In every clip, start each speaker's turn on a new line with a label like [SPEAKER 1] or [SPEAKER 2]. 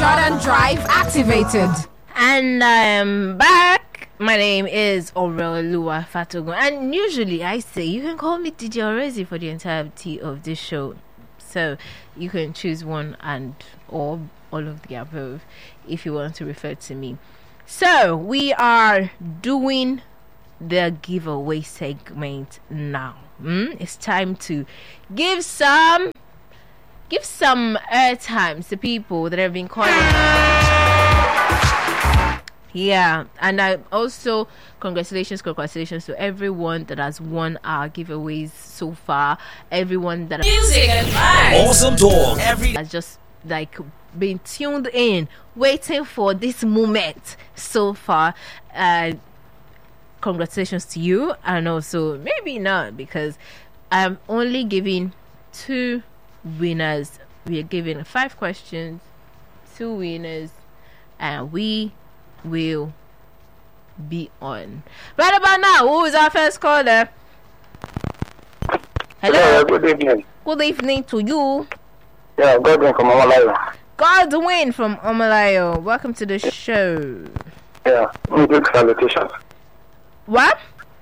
[SPEAKER 1] Jordan Drive activated.
[SPEAKER 2] And I am back. My name is Orelua Fatogun. And usually I say you can call me DJ Orezi for the entirety of this show. So you can choose one and or all of the above if you want to refer to me. So we are doing the giveaway segment now. It's time to give some airtime to people that have been calling. Yeah, and I also congratulations to everyone that has won our giveaways so far. Everyone that
[SPEAKER 3] music advice, awesome talk,
[SPEAKER 2] has just like been tuned in, waiting for this moment so far. Congratulations to you, and also maybe not, because I'm only giving 2 winners. We are giving 5 questions, 2 winners, and we will be on right about now. Who is our first caller? Hello.
[SPEAKER 4] Good evening.
[SPEAKER 2] Good evening to you.
[SPEAKER 4] Yeah, Godwin from Omalayo.
[SPEAKER 2] Godwin from Omalayo. Welcome to the show.
[SPEAKER 4] Yeah, good salutations.
[SPEAKER 2] What?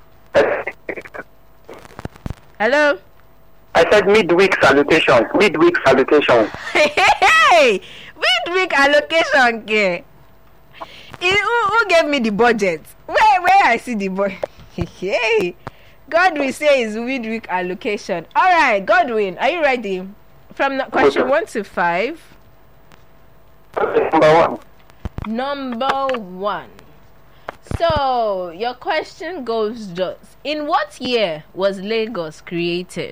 [SPEAKER 2] Hello?
[SPEAKER 4] I said midweek salutations. Midweek salutations.
[SPEAKER 2] Hey! Midweek allocation, okay. Who gave me the budget? Where I see the budget? Hey! Godwin says midweek allocation. Alright, Godwin, are you ready? From question 1 to 5. Number 1. So, your question goes just: in what year was Lagos created?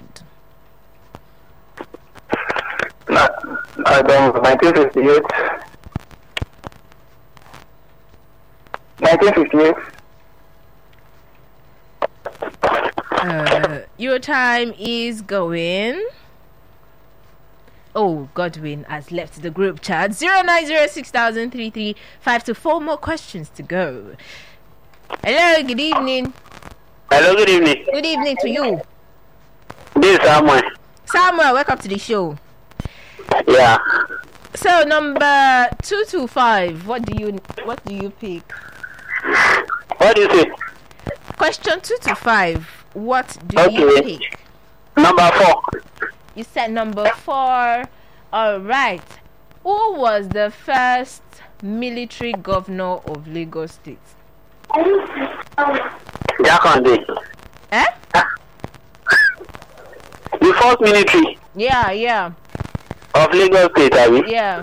[SPEAKER 4] I don't know, 1958. 1958.
[SPEAKER 2] Your time is going. Oh, Godwin has left the group chat. 0906003352. 4 more questions to go. Hello, good evening.
[SPEAKER 4] Hello, good evening.
[SPEAKER 2] Good evening to you.
[SPEAKER 4] This is Samuel.
[SPEAKER 2] Samuel, welcome to the show.
[SPEAKER 4] Yeah.
[SPEAKER 2] So number 2 to 5, what do you pick?
[SPEAKER 4] What do you say?
[SPEAKER 2] Question 2 to 5, what do you pick?
[SPEAKER 4] Number 4.
[SPEAKER 2] You said number 4. All right. Who was the first military governor of Lagos State?
[SPEAKER 4] Jakande.
[SPEAKER 2] Eh?
[SPEAKER 4] The first military.
[SPEAKER 2] Yeah.
[SPEAKER 4] Of Lagos State, are we?
[SPEAKER 2] Yeah.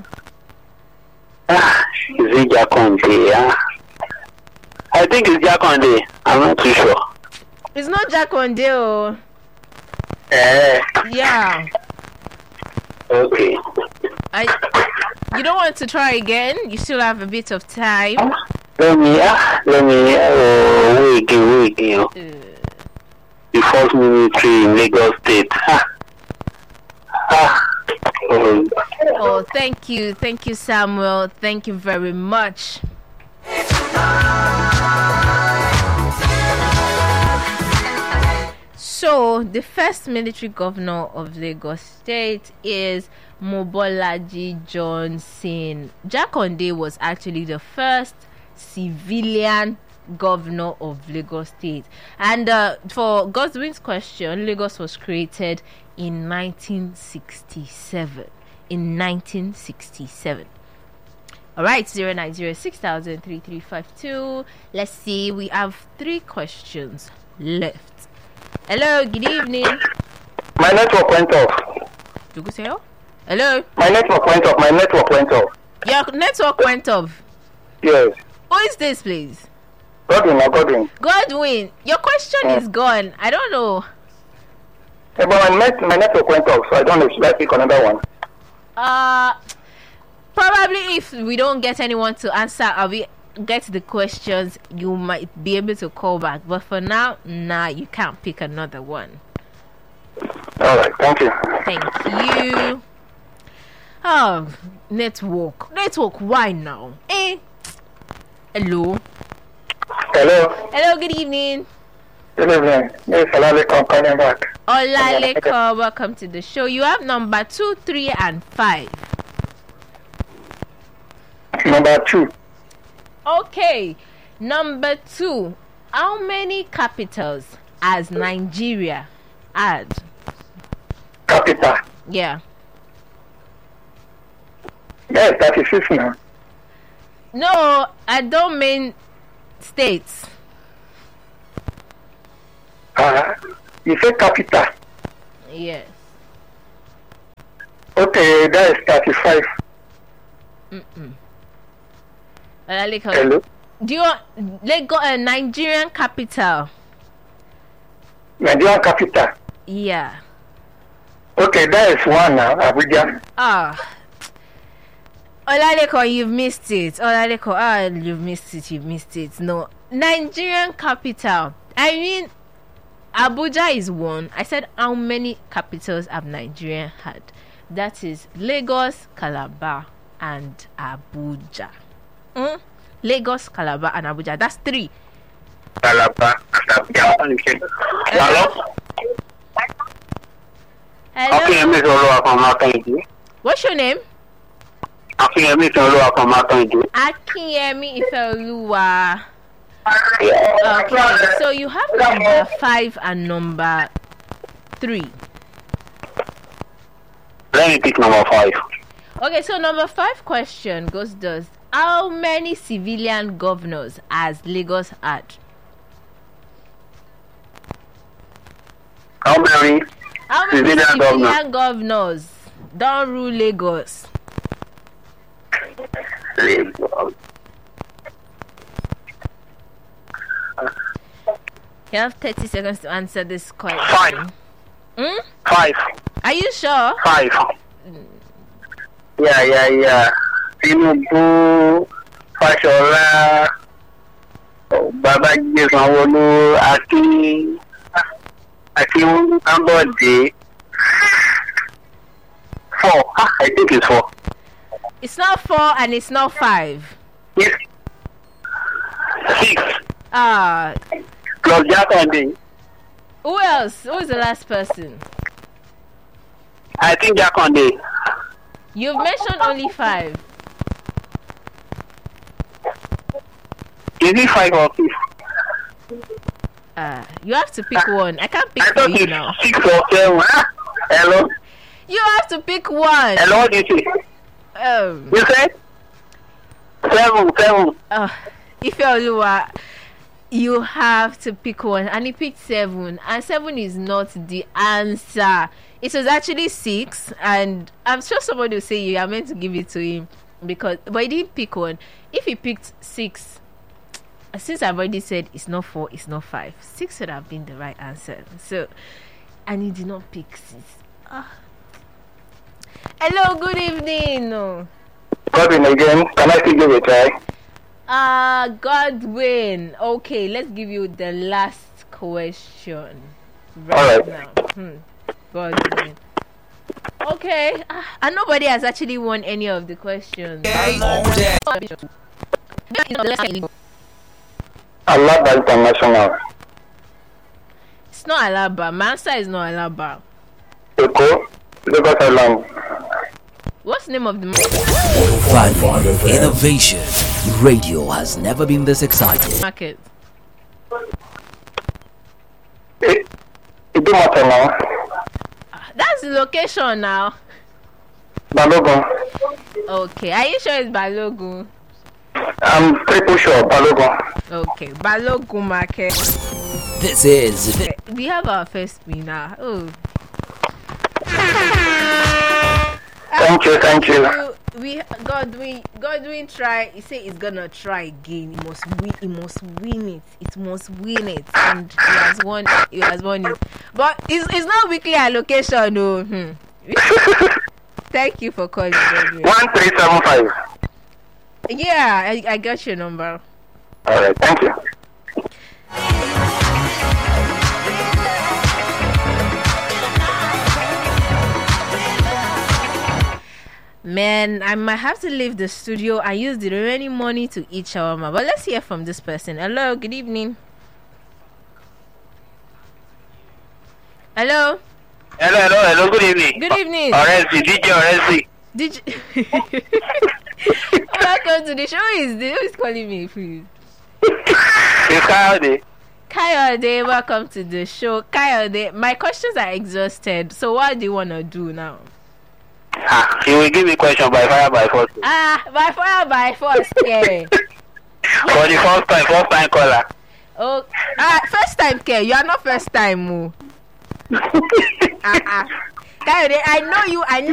[SPEAKER 4] Is it Jakande? Yeah. I think it's Jakande. I'm not too sure.
[SPEAKER 2] It's not Jakande. Oh. Yeah.
[SPEAKER 4] Okay.
[SPEAKER 2] You don't want to try again? You still have a bit of time.
[SPEAKER 4] Let me wait. The first military in Lagos State.
[SPEAKER 2] Oh, thank you, Samuel. Thank you very much. So, the first military governor of Lagos State is Mobolaji Johnson. Jakande was actually the first civilian governor of Lagos State. And for Godwin's question, Lagos was created in 1967. Alright, 0906003352. Let's see, we have 3 questions left. Hello, good evening.
[SPEAKER 4] My network went off.
[SPEAKER 2] Hello?
[SPEAKER 4] My network went off.
[SPEAKER 2] Your network went off?
[SPEAKER 4] Yes.
[SPEAKER 2] Who is this, please?
[SPEAKER 4] Godwin.
[SPEAKER 2] Godwin, your question is gone. I don't know.
[SPEAKER 4] Yeah, but my network went off, so I don't know. Should I pick another one?
[SPEAKER 2] Probably if we don't get anyone to answer, we get the questions, you might be able to call back. But for now, you can't pick another one.
[SPEAKER 4] All right, thank you.
[SPEAKER 2] Thank you. Oh, network, why now? Hello, good evening.
[SPEAKER 4] Good evening. This is Olaleko calling back.
[SPEAKER 2] Olaleko, welcome to the show. You have number 2, 3, and 5.
[SPEAKER 5] number 2.
[SPEAKER 2] Okay, number 2. How many capitals has Nigeria had?
[SPEAKER 5] Capital.
[SPEAKER 2] Yeah.
[SPEAKER 5] Yes, 36 now.
[SPEAKER 2] No, I don't mean states.
[SPEAKER 5] You say capital.
[SPEAKER 2] Yes.
[SPEAKER 5] Okay, that is 35.
[SPEAKER 2] Hello? Do you want Lagos a Nigerian capital?
[SPEAKER 5] Nigerian capital.
[SPEAKER 2] Yeah.
[SPEAKER 5] Okay, that is 1 now, Abuja.
[SPEAKER 2] Olaleko, you've missed it. Olaleko, you've missed it. No. Nigerian capital. I mean, Abuja is 1. I said how many capitals have Nigeria had? That is Lagos, Calabar, and Abuja. Lagos, Calabar, and Abuja. That's 3.
[SPEAKER 4] Calabar and Abuja. Hello?
[SPEAKER 2] Hello? What's your name?
[SPEAKER 4] Akinyemi
[SPEAKER 2] Ifeoluwa. Okay, so you have number 5 and number 3.
[SPEAKER 4] Let me pick number 5.
[SPEAKER 2] Okay, so number 5 question goes thus. How many civilian governors has Lagos had?
[SPEAKER 4] How many
[SPEAKER 2] civilian governors don't rule Lagos? You have 30 seconds to answer this question.
[SPEAKER 4] 5. 5.
[SPEAKER 2] Are you sure?
[SPEAKER 4] 5. Yeah. Tinubu, Fashola, Babajide Sanwo-Olu, Akin Ambode. 4. I think it's 4.
[SPEAKER 2] It's not 4 and it's not 5.
[SPEAKER 4] Yes. 6.
[SPEAKER 2] Plus
[SPEAKER 4] Jakande.
[SPEAKER 2] Who else? Who is the last person?
[SPEAKER 4] I think Jakande.
[SPEAKER 2] You've mentioned only 5.
[SPEAKER 4] Is it 5 or 6?
[SPEAKER 2] You have to pick one. I can't pick for you now.
[SPEAKER 4] 6 or 7. Hello?
[SPEAKER 2] You have to pick one.
[SPEAKER 4] Hello, what do you say? You said? 7.
[SPEAKER 2] If you have to pick one, and he picked 7, and 7 is not the answer. It was actually 6, and I'm sure somebody will say you are meant to give it to him but he didn't pick one. If he picked 6, since I've already said it's not 4, it's not 5, 6 would have been the right answer. So, and he did not pick 6. Hello, good evening.
[SPEAKER 5] Godwin again. Can I still give it a try?
[SPEAKER 2] Godwin. Okay, let's give you the last question
[SPEAKER 5] right
[SPEAKER 2] now. Godwin. Okay, and nobody has actually won any of the questions.
[SPEAKER 5] Alaba International.
[SPEAKER 2] It's not Alaba. My answer is not Alaba.
[SPEAKER 5] Eko, Lagos Island.
[SPEAKER 2] What's the name of the
[SPEAKER 3] Value, innovation. Radio has never been this exciting.
[SPEAKER 2] market?
[SPEAKER 5] It don't matter now.
[SPEAKER 2] That's the location now.
[SPEAKER 5] Balogun.
[SPEAKER 2] Okay, are you sure it's Balogun?
[SPEAKER 5] I'm triple sure, Balogun.
[SPEAKER 2] Okay, Balogun market.
[SPEAKER 3] This is
[SPEAKER 2] Okay, we have our first winner. Oh.
[SPEAKER 5] Thank you.
[SPEAKER 2] Godwin try. He say he's gonna try again. He must win it. And he has won it. But it's not weekly allocation, no. Thank you for calling, Godwin.
[SPEAKER 5] 1375.
[SPEAKER 2] Yeah, I got your number.
[SPEAKER 5] Alright, thank you.
[SPEAKER 2] Man, I might have to leave the studio and use the remaining money to eat shawarma. But let's hear from this person. Hello, good evening. Hello.
[SPEAKER 4] Hello, good evening.
[SPEAKER 2] Good evening.
[SPEAKER 4] DJ Orezi.
[SPEAKER 2] Did you... Welcome welcome to the show. Who is calling me, please?
[SPEAKER 4] It's Kayode.
[SPEAKER 2] Kayode, welcome to the show. Kayode, my questions are exhausted. So what do you want to do now?
[SPEAKER 4] You will give me question by fire by force.
[SPEAKER 2] By fire by force, yeah.
[SPEAKER 4] For the first time caller.
[SPEAKER 2] Oh, first time, K. You are not first time, Kayode, I know